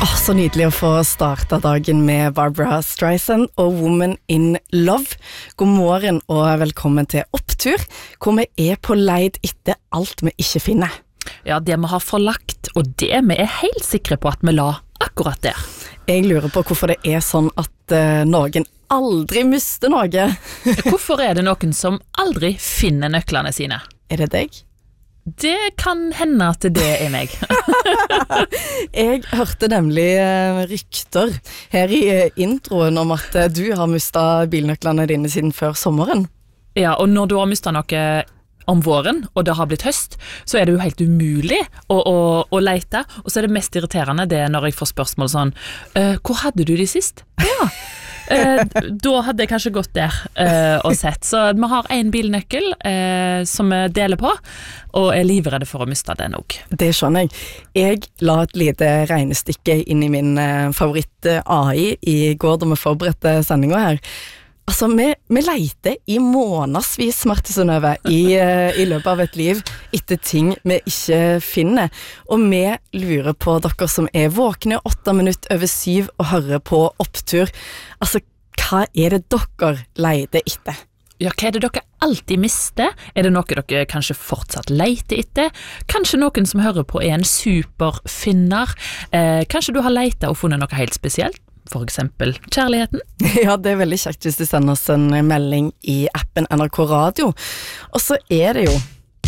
Så nydelig å få starta dagen med Barbara Streisand og Woman in Love. God morgen og velkommen til Opptur, hvor vi på leid etter alt vi ikke finner. Ja, det vi har forlagt, og det vi helt sikre på at vi la akkurat der. Jeg lurer på hvorfor det sånn at noen aldri mister noe. Hvorfor det noen som aldri finner nøklene sine? Det deg? Det kan hende at det meg. Jeg hørte nemlig rykter her i introen om at du har mistet bilnøklene dine siden før sommeren. Ja, og når du har mistet noe om våren, og det har blitt høst, så det jo helt umulig å lete, og så det mest irriterende det når jeg får spørsmål sånn, hvor hadde du de sist? Ja, da hadde jeg kanskje gått der og sett. Så vi har en bilnøkkel som vi deler på, og livredde for å miste den også. Det skjønner jeg. Jeg la et lite regnestykke inn i min favoritt-AI i går da vi forberedte sendingen her. Altså, vi leter i månedsvis, Marte Synnøve, i løpet av et liv etter ting vi ikke finner. Og vi lurer på dere som våkne 8 minutter over 7 og hører på Opptur. Altså, hva det dere leter etter? Ja, hva det dere alltid mister? Det noe dere kanskje fortsatt leter etter? Kanskje noen som hører på en superfinner? Kanskje du har letet og funnet noe helt spesielt? For eksempel kjærligheten. Ja, det veldig kjekt hvis du sender oss en melding i appen NRK Radio. Og så det jo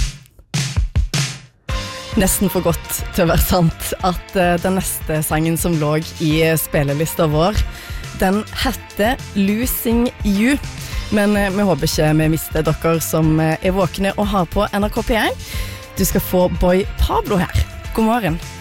nesten for godt til å være sant at den neste sangen som lå i spillelista vår, den heter Losing You. Men vi håper ikke vi mister dere som våkne og har på NRK P1. Du skal få Boy Pablo her. God morgen.